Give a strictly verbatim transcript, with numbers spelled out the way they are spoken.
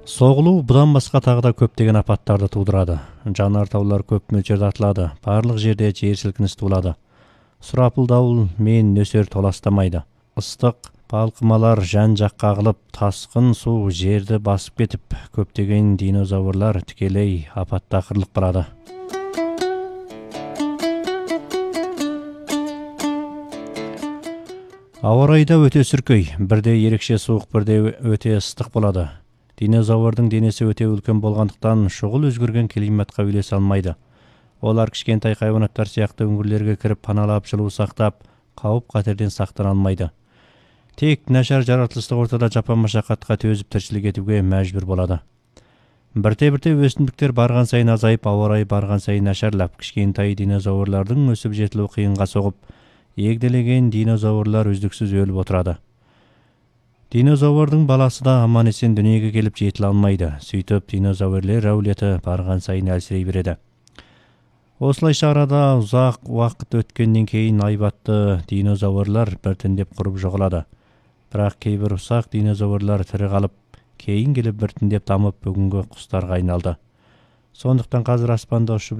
Соғылу бұдан басқа тағы да көптеген апаттарды тудырады. Жанартаулар көп мөлшерде атылады. Барлық жерде жер сілкінісі туылады. Сұрапыл дауыл мен нөсер толастамайды. Ыстық балқымалар жан-жаққа ағылып, тасқын су жерді басып кетіп, көптеген динозаврлар тікелей апатта қырылып қалады. Ауа райы да өте сүркей, бірде ерекше суық, бірде өте ыстық болады. Динозаврдың денесі өте үлкен болғандықтан шұғыл өзгерген климатқа үйлесе алмайды. Олар кішкентай хайуанаттар сияқты үңгірлерге кіріп паналап жылу сақтап, қауіп-қатерден сақтана алмайды. Тек нашар жаратылыстық ортада жапа машақатқа төзіп тіршілік етуге мәжбүр болады. Бірте-бірте өсімдіктер барған сайын азайып, ауа райы барған сайын нашарлап, кішкентай динозаврлардың өсіп жетілуі қиынға соғып, егделеген динозаврлар үздіксіз өліп отырады. Динозаврдың баласы да аман-есен дүниеге келіп жетіле алмайды. Сөйтіп, динозаврлер әулеті барған сайын әлсірей береді. Осылайша арада ұзақ уақыт өткеннен кейін айбатты динозаврлар біртіндеп құрып жоғалады. Бірақ кейбір ұсақ динозаврлар тірі қалып, кейін келіп біртіндеп дамып бүгінгі құстарға айналды. Сондықтан қазір аспанда ұшып